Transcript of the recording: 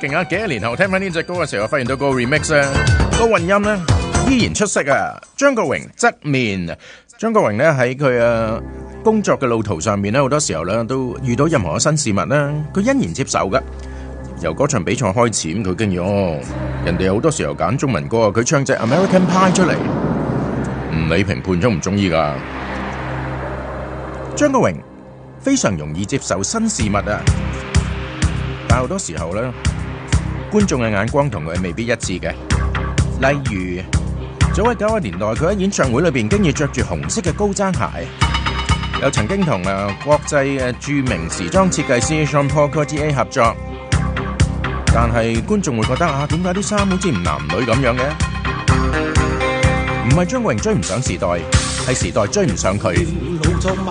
勁啊！幾多年後聽翻呢隻歌嘅時候，發現到個 remix 咧，個混音咧依然出色啊！張國榮側面，張國榮咧喺佢嘅工作嘅路途上面咧，好多時候咧都遇到任何嘅新事物咧，佢欣然接受噶。由嗰場比賽開始，佢經驗人哋好多時候揀中文歌啊，佢唱隻 American Pie 出嚟，唔理評判中唔中意噶。張國榮非常容易接受新事物啊，但好多時候咧，觀眾嘅眼光同佢未必一致嘅。例如，早喺90年代，佢喺演唱會裏邊經已着住紅色嘅高踭鞋，又曾經同國際嘅著名時裝設計師 Jean-Paul Gaultier 合作，但係觀眾會覺得點解啲衫好似唔男唔女咁樣嘅？唔係張國榮追唔上時代，係時代追唔上佢。